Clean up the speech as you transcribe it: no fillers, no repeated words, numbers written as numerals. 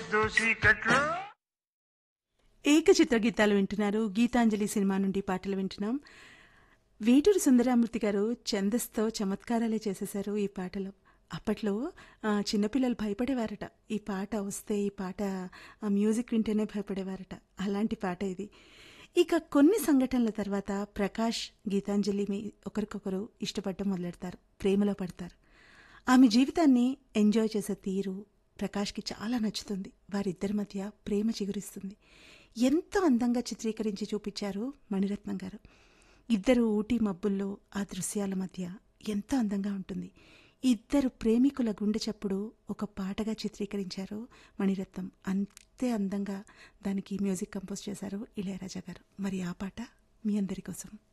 దోసీకట్లో ఏకచిత్ర గీతాలు వింటున్నారు. గీతాంజలి సినిమా నుండి పాటలు వింటున్నాం. వేటూరి సుందరామూర్తి గారు ఛందస్తో చమత్కారాలే చేసేశారు ఈ పాటలో. అప్పట్లో చిన్నపిల్లలు భయపడేవారట. ఈ పాట వస్తే, ఈ పాట మ్యూజిక్ వింటేనే భయపడేవారట. అలాంటి పాట ఇది. ఇక కొన్ని సంఘటనల తర్వాత ప్రకాష్, గీతాంజలి ఒకరికొకరు ఇష్టపడటం మొదలెడతారు, ప్రేమలో పడతారు. ఆమె జీవితాన్ని ఎంజాయ్ చేసే తీరు ప్రకాష్కి చాలా నచ్చుతుంది. వారిద్దరి మధ్య ప్రేమ చిగురిస్తుంది. ఎంతో అందంగా చిత్రీకరించి చూపించారు మణిరత్నం గారు. ఇద్దరు ఊటీ మబ్బుల్లో ఆ దృశ్యాల మధ్య ఎంతో అందంగా ఉంటుంది. ఇద్దరు ప్రేమికుల గుండె చప్పుడు ఒక పాటగా చిత్రీకరించారు మణిరత్నం. అంతే అందంగా దానికి మ్యూజిక్ కంపోజ్ చేశారు ఇళయరాజా గారు. మరి ఆ పాట మీ అందరి కోసం.